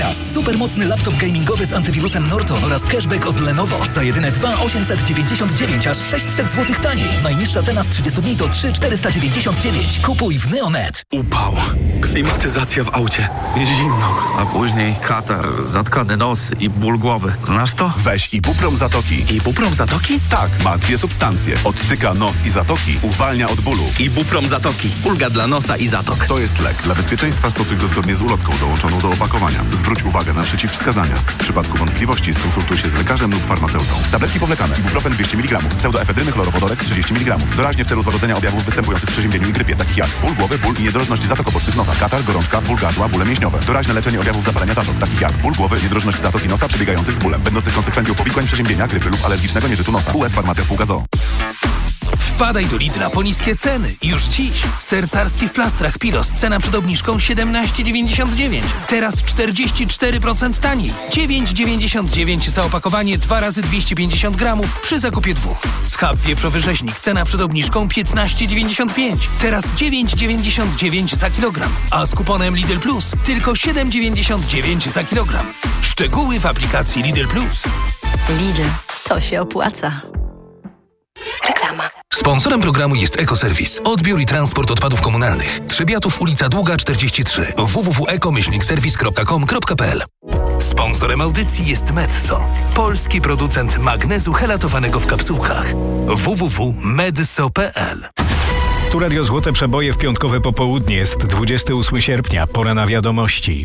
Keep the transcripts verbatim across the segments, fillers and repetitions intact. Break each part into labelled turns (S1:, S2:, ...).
S1: teraz supermocny laptop gamingowy z antywirusem Norton oraz cashback od Lenovo za jedyne dwa tysiące osiemset dziewięćdziesiąt dziewięć, aż sześćset złotych taniej. Najniższa cena z trzydziestu dni to trzy tysiące czterysta dziewięćdziesiąt dziewięć. Kupuj w Neonet.
S2: Upał, klimatyzacja w aucie, zimno, a później katar, zatkany nos i ból głowy. Znasz to?
S3: Weź Ibuprom Zatoki.
S2: Ibuprom Zatoki?
S3: Tak, ma dwie substancje. Odtyka nos i zatoki, uwalnia od bólu.
S2: Ibuprom Zatoki. Ulga dla nosa i zatok.
S3: To jest lek. Dla bezpieczeństwa stosuj go zgodnie z ulotką dołączoną do opakowania. Zwróć uwagę na przeciwwskazania. W przypadku wątpliwości skonsultuj się z lekarzem lub farmaceutą. Tabletki powlekane. Ibuprofen dwieście miligramów. Pseudoefedryny chlorowodorek trzydzieści miligramów. Doraźnie w celu złagodzenia objawów występujących w przeziębieniu i grypie, takich jak ból głowy, ból i niedrożność zatok obocznych nosa, katar, gorączka, ból gardła, bóle mięśniowe. Doraźne leczenie objawów zapalenia zatok, takich jak ból głowy, niedrożność zatoki nosa przebiegających z bólem, będących konsekwencją powikłań przeziębienia, grypy lub alergicznego nieżytu nosa. U S Farmacja Spółka z o o.
S4: Wpadaj do Lidla po niskie ceny. Już dziś. Ser carski w plastrach Piros. Cena przed obniżką siedemnaście dziewięćdziesiąt dziewięć. Teraz czterdzieści cztery procent taniej. dziewięć dziewięćdziesiąt dziewięć za opakowanie dwa razy dwieście pięćdziesiąt gramów przy zakupie dwóch. Schab wieprzowy rzeźnik. Cena przed obniżką piętnaście dziewięćdziesiąt pięć. Teraz dziewięć dziewięćdziesiąt dziewięć za kilogram. A z kuponem Lidl Plus tylko siedem dziewięćdziesiąt dziewięć za kilogram. Szczegóły w aplikacji Lidl Plus.
S5: Lidl. To się opłaca. Reklama.
S4: Sponsorem programu jest Ekoserwis. Odbiór i transport odpadów komunalnych. Trzebiatów, ulica Długa czterdzieści trzy. w w w kropka eko serwis kropka com kropka p l. Sponsorem audycji jest Medzo. Polski producent magnezu helatowanego w kapsułkach. w w w kropka medso kropka p l.
S6: Tu Radio Złote Przeboje w piątkowe popołudnie. Jest dwudziestego ósmego sierpnia. Pora na wiadomości.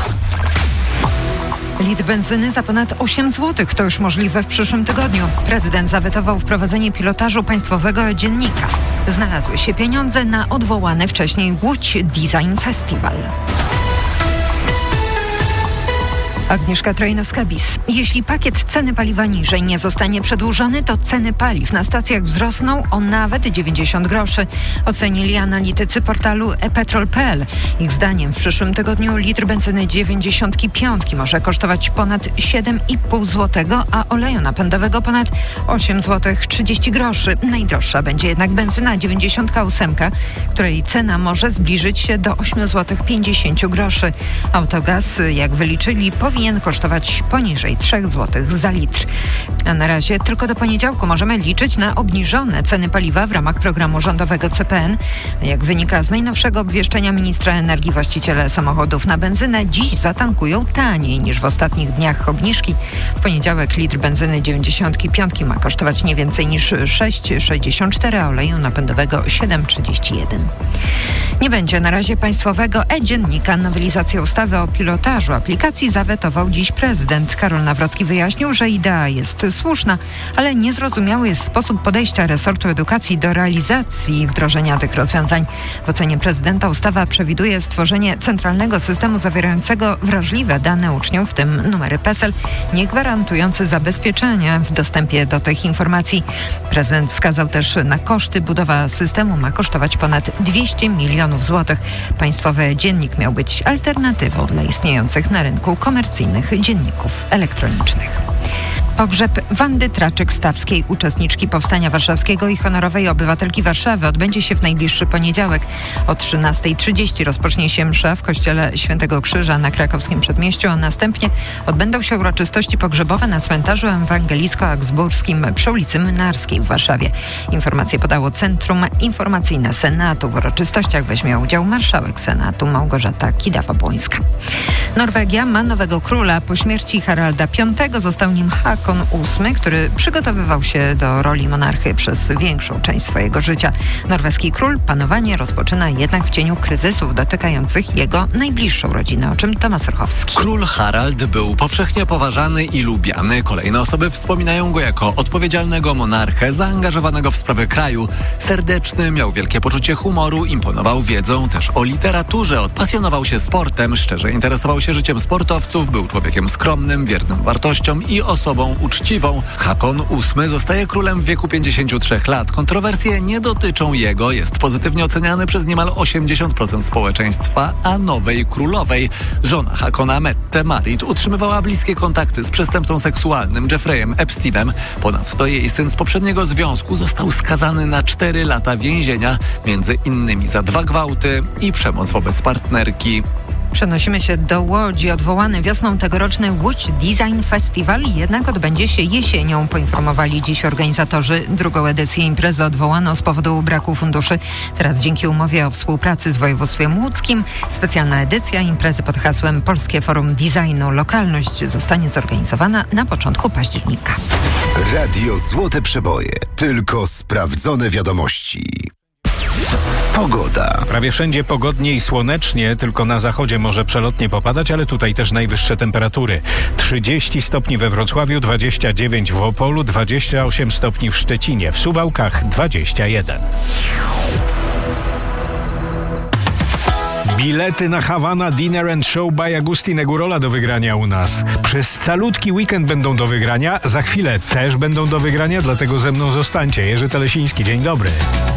S7: Litr benzyny za ponad osiem złotych. To już możliwe w przyszłym tygodniu. Prezydent zawetował wprowadzenie pilotażu państwowego dziennika. Znalazły się pieniądze na odwołany wcześniej Łódź Design Festival. Agnieszka Trojnowska-Bis. Jeśli pakiet ceny paliwa niżej nie zostanie przedłużony, to ceny paliw na stacjach wzrosną o nawet dziewięćdziesiąt groszy. Ocenili analitycy portalu e petrol kropka p l. Ich zdaniem w przyszłym tygodniu litr benzyny dziewięćdziesiąt pięć może kosztować ponad siedem i pół złotego, a oleju napędowego ponad osiem złotych trzydzieści groszy. Najdroższa będzie jednak benzyna dziewięćdziesiąt osiem, której cena może zbliżyć się do osiem złotych pięćdziesiąt groszy. Autogaz, jak wyliczyli, powinien powinien kosztować poniżej trzy złote za litr. A na razie tylko do poniedziałku możemy liczyć na obniżone ceny paliwa w ramach programu rządowego C P N. Jak wynika z najnowszego obwieszczenia ministra energii, właściciele samochodów na benzynę dziś zatankują taniej niż w ostatnich dniach obniżki. W poniedziałek litr benzyny dziewięćdziesiąt pięć ma kosztować nie więcej niż sześć sześćdziesiąt cztery, a oleju napędowego siedem trzydzieści jeden. Nie będzie na razie państwowego e-dziennika. Nowelizację ustawy o pilotażu aplikacji zawetował dziś prezydent. Karol Nawrocki wyjaśnił, że idea jest słuszna, ale niezrozumiały jest sposób podejścia resortu edukacji do realizacji wdrożenia tych rozwiązań. W ocenie prezydenta ustawa przewiduje stworzenie centralnego systemu zawierającego wrażliwe dane uczniów, w tym numery PESEL, nie gwarantujące zabezpieczenia w dostępie do tych informacji. Prezydent wskazał też na koszty. Budowa systemu ma kosztować ponad dwieście milionów złotych. Państwowy dziennik miał być alternatywą dla istniejących na rynku komercyjnych dzienników elektronicznych. Pogrzeb Wandy Traczyk-Stawskiej, uczestniczki Powstania Warszawskiego i honorowej obywatelki Warszawy, odbędzie się w najbliższy poniedziałek. O trzynasta trzydzieści rozpocznie się msza w kościele Świętego Krzyża na krakowskim Przedmieściu, a następnie odbędą się uroczystości pogrzebowe na cmentarzu ewangelicko-augsburskim przy ulicy Mynarskiej w Warszawie. Informacje podało Centrum Informacyjne Senatu. W uroczystościach weźmie udział marszałek Senatu Małgorzata Kidawa-Błońska. Norwegia ma nowego króla. Po śmierci Haralda piątego został nim Hakon ósmy, który przygotowywał się do roli monarchy przez większą część swojego życia. Norweski król panowanie rozpoczyna jednak w cieniu kryzysów dotykających jego najbliższą rodzinę, o czym Tomasz Orchowski.
S8: Król Harald był powszechnie poważany i lubiany. Kolejne osoby wspominają go jako odpowiedzialnego monarchę, zaangażowanego w sprawy kraju. Serdeczny, miał wielkie poczucie humoru, imponował wiedzą też o literaturze, odpasjonował się sportem, szczerze interesował się życiem sportowców, był człowiekiem skromnym, wiernym wartościom i osobą uczciwą. Hakon ósmy zostaje królem w wieku pięćdziesięciu trzech lat. Kontrowersje nie dotyczą jego. Jest pozytywnie oceniany przez niemal osiemdziesiąt procent społeczeństwa, a nowej królowej, żona Hakona, Mette Marit, utrzymywała bliskie kontakty z przestępcą seksualnym Jeffreyem Epsteinem. Ponadto jej syn z poprzedniego związku został skazany na cztery lata więzienia, między innymi za dwa gwałty i przemoc wobec partnerki.
S7: Przenosimy się do Łodzi. Odwołany wiosną tegoroczny Łódź Design Festival jednak odbędzie się jesienią, poinformowali dziś organizatorzy. Drugą edycję imprezy odwołano z powodu braku funduszy. Teraz dzięki umowie o współpracy z województwem łódzkim specjalna edycja imprezy pod hasłem Polskie Forum Designu Lokalność zostanie zorganizowana na początku października.
S9: Radio Złote Przeboje. Tylko sprawdzone wiadomości. Pogoda.
S6: Prawie wszędzie pogodnie i słonecznie, tylko na zachodzie może przelotnie popadać, ale tutaj też najwyższe temperatury. trzydzieści stopni we Wrocławiu, dwadzieścia dziewięć w Opolu, dwadzieścia osiem stopni w Szczecinie, w Suwałkach dwadzieścia jeden. Bilety na Havana Dinner and Show by Agustin Egurola do wygrania u nas. Przez calutki weekend będą do wygrania, za chwilę też będą do wygrania, dlatego ze mną zostańcie. Jerzy Telesiński, dzień dobry.